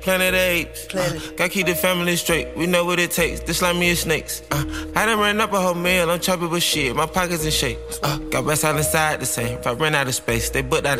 Planet of Apes. Gotta keep the family straight. We know what it takes. The slimy snakes. I done ran up a whole meal. I'm chopping with shit. My pockets in shape. Got rest out inside the same. If I ran out of space, they booked out